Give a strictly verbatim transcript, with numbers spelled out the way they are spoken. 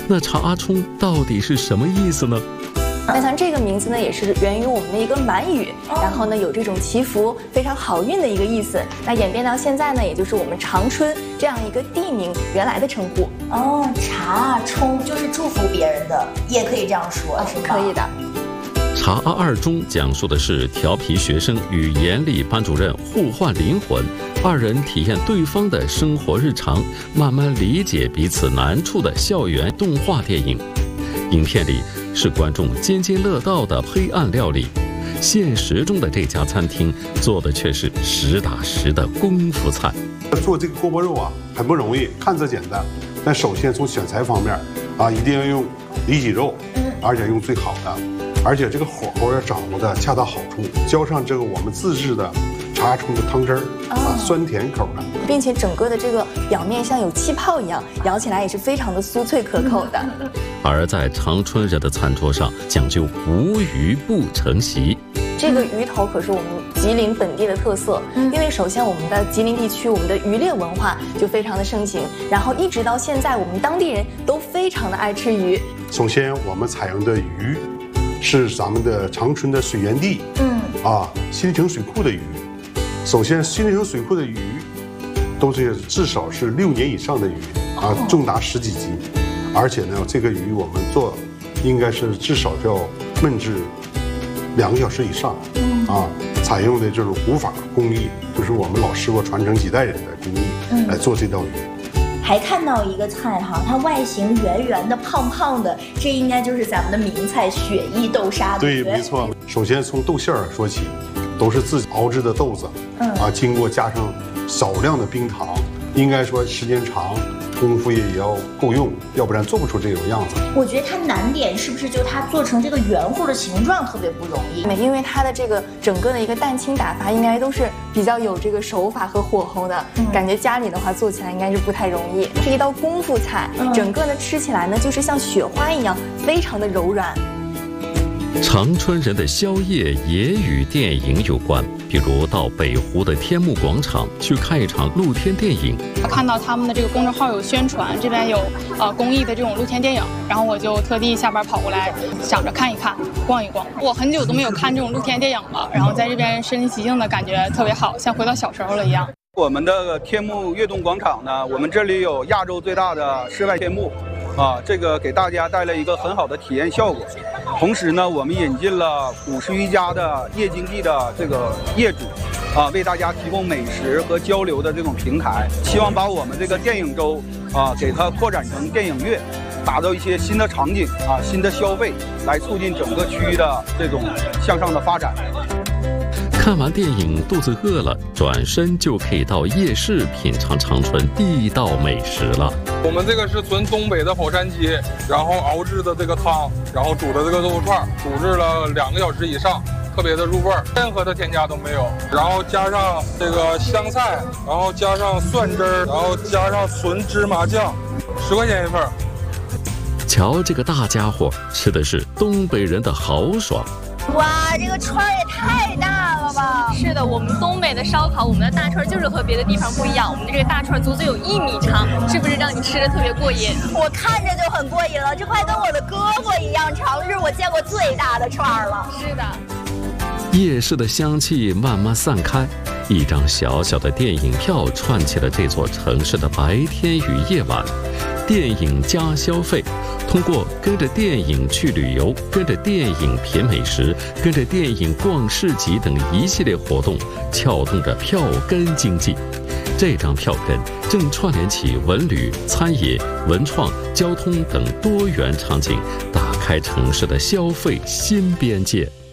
那查阿冲到底是什么意思呢？ 那像这个名字呢，也是源于我们的一个满语，然后呢有这种祈福、非常好运的一个意思。那演变到现在呢，也就是我们长春这样一个地名原来的称呼。 哦，查阿冲就是祝福别人的，也可以这样说，是吗？ 可以的。 查阿二中讲述的是调皮学生与严厉班主任互换灵魂，二人体验对方的生活日常，慢慢理解彼此难处的校园动画电影。影片里是观众津津乐道的黑暗料理，现实中的这家餐厅做的却是实打实的功夫菜。 做这个锅包肉啊，很不容易，看着简单，但首先从选材方面啊，一定要用里脊肉，而且用最好的，而且这个火候要掌握的恰到好处，浇上这个我们自制的查阿冲的汤汁儿啊，酸甜口的， 并且整个的这个表面像有气泡一样，咬起来也是非常的酥脆可口的。 而在长春人的餐桌上，讲究无鱼不成席。 这个鱼头可是我们吉林本地的特色，因为首先我们的吉林地区，我们的渔猎文化就非常的盛行，然后一直到现在，我们当地人都非常的爱吃鱼。 首先，我们采用的鱼是咱们的长春的水源地，嗯啊，新城水库的鱼。首先，新城水库的鱼都是至少是六年以上的鱼啊，重达十几斤，而且呢，这个鱼我们做应该是至少要焖制两个小时以上，啊，采用的就是古法工艺，就是我们老师傅传承几代人的工艺来做这道鱼。 还看到一个菜哈，它外形圆圆的、胖胖的，这应该就是咱们的名菜雪衣豆沙。 对，没错。首先从豆馅儿说起，都是自己熬制的豆子，嗯啊，经过加上少量的冰糖，应该说时间长，功夫也也要够用，要不然做不出这种样子。 我觉得它难点是不是就它做成这个圆乎的形状特别不容易？ 因为它的这个整个的一个蛋清打发，应该都是比较有这个手法和火候的，嗯、感觉家里的话做起来应该是不太容易。是一道功夫菜，嗯、整个呢吃起来呢就是像雪花一样，非常的柔软。 长春人的宵夜也与电影有关，比如到北湖的天幕广场去看一场露天电影。 看到他们的这个公众号有宣传，这边有呃公益的这种露天电影，然后我就特地下班跑过来，想着看一看、逛一逛。我很久都没有看这种露天电影了，然后在这边身临其境的感觉特别好，像回到小时候了一样。 我们的天幕悦动广场呢，我们这里有亚洲最大的室外天幕。啊，这个给大家带来一个很好的体验效果。同时呢，我们引进了五十余家的夜经济的这个业主，啊，为大家提供美食和交流的这种平台。希望把我们这个电影周啊，给它扩展成电影月，打造一些新的场景啊，新的消费，来促进整个区域的这种向上的发展。 看完电影肚子饿了，转身就可以到夜市品尝长春地道美食了。 我们这个是纯东北的跑山鸡，然后熬制的这个汤，然后煮的这个豆腐串，煮制了两个小时以上，特别的入味儿，任何的添加都没有。然后加上这个香菜，然后加上蒜汁儿，然后加上纯芝麻酱，十块钱一份。 瞧这个大家伙，吃的是东北人的豪爽。 哇，这个串也太大了吧！ 是的，我们东北的烧烤，我们的大串就是和别的地方不一样。我们的这个大串足足有一米长，是不是让你吃的特别过瘾？ 我看着就很过瘾了，这快跟我的胳膊一样长，这是我见过最大的串了。 是的。 夜市的香气慢慢散开，一张小小的电影票串起了这座城市的白天与夜晚。电影加消费，通过跟着电影去旅游，跟着电影品美食，跟着电影逛市集等一系列活动，撬动着票根经济。这张票根正串联起文旅、餐饮、文创、交通等多元场景，打开城市的消费新边界。